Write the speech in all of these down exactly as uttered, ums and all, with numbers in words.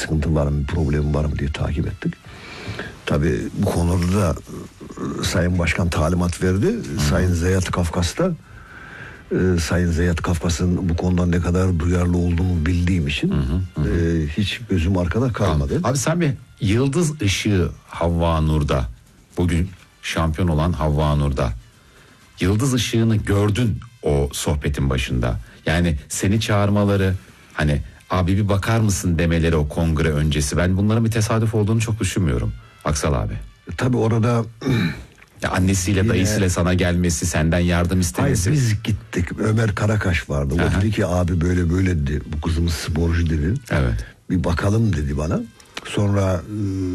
sıkıntı var mı, problem var mı diye takip ettik. Tabii bu konuda da Sayın Başkan talimat verdi. Hı. Sayın Zeyat Kafkas'ta e, Sayın Zeyat Kafkas'ın bu konuda ne kadar duyarlı olduğunu bildiğim için hı hı hı. E, hiç gözüm arkada kalmadı. Abi, abi sen bir yıldız ışığı Havva Nur'da, bugün şampiyon olan Havva Nur'da yıldız ışığını gördün o sohbetin başında. Yani seni çağırmaları, hani abi bir bakar mısın demeleri o kongre öncesi, ben bunların bir tesadüf olduğunu çok düşünmüyorum Aksal abi. E, tabii orada ya annesiyle yine, dayısıyla sana gelmesi, senden yardım istemesi. Hayır, biz gittik. Ömer Karakaş vardı. O Aha. dedi ki abi böyle böyle dedi. Bu kızımız sporcu dedi. Evet. Bir bakalım dedi bana. Sonra e,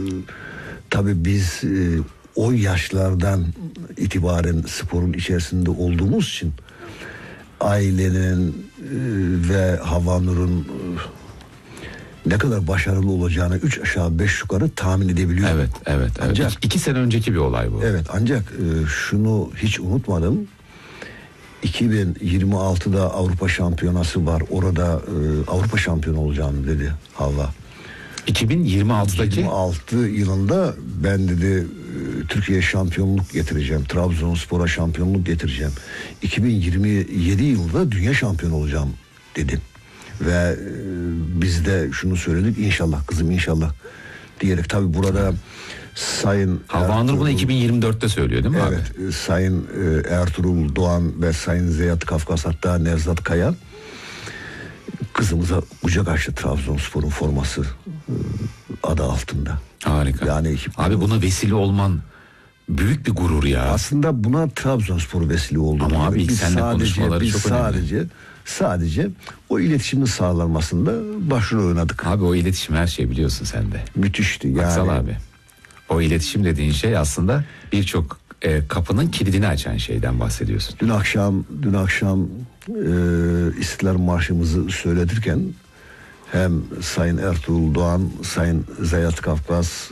tabii biz e, o yaşlardan itibaren sporun içerisinde olduğumuz için ailenin e, ve Havva Nur'un e, ne kadar başarılı olacağını üç aşağı beş yukarı tahmin edebiliyorum. Evet, evet. Ancak, evet. İki sene önceki bir olay bu. Evet, ancak e, şunu hiç unutmadım. iki bin yirmi altıda Avrupa Şampiyonası var. Orada e, Avrupa şampiyonu olacağım dedi Havva. iki bin yirmi altıdaki yirmi altı yılında ben dedi Türkiye şampiyonluk getireceğim. Trabzonspor'a şampiyonluk getireceğim. iki bin yirmi yedi yılında dünya şampiyonu olacağım dedim. Ve e, biz de şunu söyledik, inşallah kızım inşallah diyerek. Tabii burada Sayın Havva Nur bunu iki bin yirmi dörtte söylüyor değil mi evet, abi? Evet, Sayın e, Ertuğrul Doğan ve Sayın Zeyat Kafkas, hatta Nevzat Kaya kızımıza kucak açtı, Trabzonspor'un forması e, adı altında. Harika. Yani abi buna vesile olman büyük bir gurur ya. Aslında buna Trabzonspor vesile oldu. Ama abi biz seninle sadece, konuşmaları biz çok sadece, önemli. Sadece o iletişimin sağlanmasında başrol oynadık. Abi o iletişim her şey, biliyorsun sen de. Müthişti yani. Aksal abi. O iletişim dediğin şey aslında birçok e, kapının kilidini açan şeyden bahsediyorsun. Dün akşam dün akşam e, İstiklal Marşımızı söyletirken hem Sayın Ertuğrul Doğan, Sayın Zeyat Kafkas e,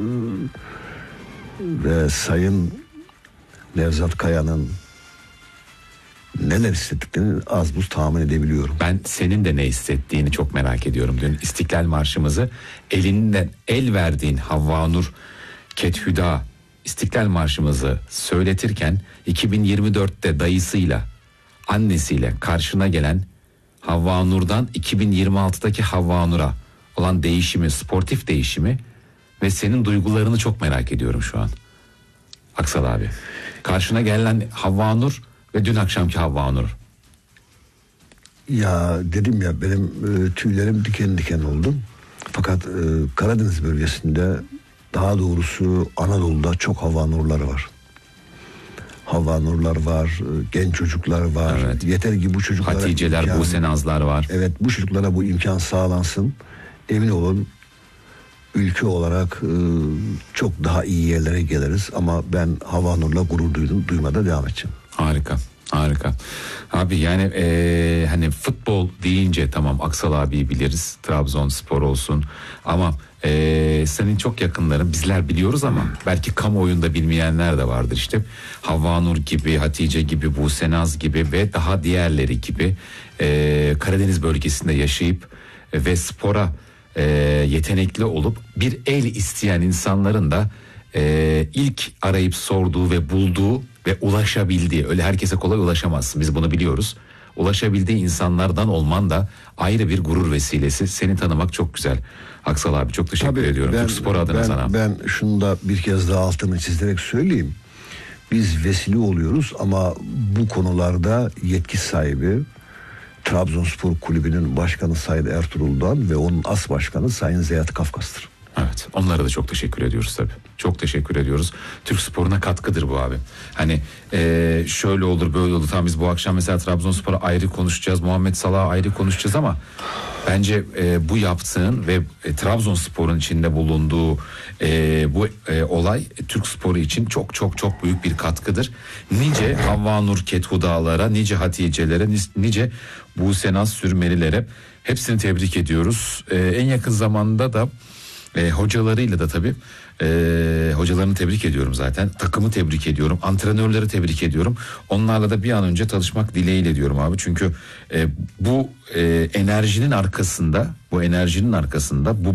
ve Sayın Nevzat Kaya'nın neler hissettiklerini az buz tahmin edebiliyorum. Ben senin de ne hissettiğini çok merak ediyorum. Dün İstiklal Marşımızı elinden el verdiğin Havva Nur Kethüda İstiklal Marşımızı söyletirken iki bin yirmi dörtte dayısıyla, annesiyle karşına gelen Havva Nur'dan iki bin yirmi altıdaki Havva Nur'a olan değişimi, sportif değişimi ve senin duygularını çok merak ediyorum şu an. Aksal abi. Karşına gelen Havva Nur ve dün akşamki Havva Nur. Ya dedim ya, benim e, tüylerim diken diken oldu. Fakat e, Karadeniz bölgesinde, daha doğrusu Anadolu'da çok Havva Nurları var. Havva Nurlar var, genç çocuklar var. Evet. Yeter ki bu çocuklara Haticeler, imkan, Buse Nazlar var. Evet, bu çocuklara bu imkan sağlansın. Emin olun ülke olarak e, çok daha iyi yerlere geliriz. Ama ben Havva Nur'la gurur duydum, duymada devam edeceğim. Harika. Harika. Abi yani ee, hani futbol deyince tamam Aksal abiyi biliriz. Trabzonspor olsun. Ama ee, senin çok yakınların, bizler biliyoruz ama belki kamuoyunda bilmeyenler de vardır işte. Havva Nur gibi, Hatice gibi, Buse Naz gibi ve daha diğerleri gibi ee, Karadeniz bölgesinde yaşayıp e, ve spora e, yetenekli olup bir el isteyen insanların da e, ilk arayıp sorduğu ve bulduğu ve ulaşabildiği, öyle herkese kolay ulaşamazsın, biz bunu biliyoruz. Ulaşabildiği insanlardan olman da ayrı bir gurur vesilesi. Seni tanımak çok güzel. Aksal abi çok teşekkür Tabii ediyorum. Ben, Türk Spor adına ben, sana. Ben şunu da bir kez daha altını çizerek söyleyeyim. Biz vesile oluyoruz ama bu konularda yetki sahibi Trabzonspor Kulübü'nün başkanı Sayın Ertuğrul Doğan ve onun as başkanı Sayın Zeyat Kafkas'tır. Evet, onlara da çok teşekkür ediyoruz tabii. Çok teşekkür ediyoruz. Türk sporuna katkıdır bu abi. Hani ee, şöyle olur böyle olur. Tamam, biz bu akşam mesela Trabzonspor'a ayrı konuşacağız. Muhammed Salah'a ayrı konuşacağız ama bence e, bu yaptığın ve e, Trabzonspor'un içinde bulunduğu e, bu e, olay e, Türk sporu için çok çok çok büyük bir katkıdır. Nice Havva Nur Kethudalara, nice Hatice'lere, nice Buse Naz Sürmelilere hepsini tebrik ediyoruz. E, en yakın zamanda da E, hocalarıyla da tabii e, hocalarını tebrik ediyorum zaten. Takımı tebrik ediyorum. Antrenörleri tebrik ediyorum. Onlarla da bir an önce çalışmak dileğiyle diyorum abi. Çünkü e, bu e, enerjinin arkasında, bu enerjinin arkasında bu